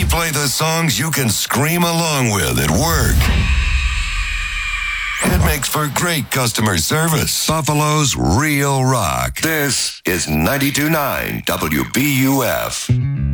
play the songs you can scream along with at work. It makes for great customer service. Buffalo's Real Rock. This is 92.9 WBUF.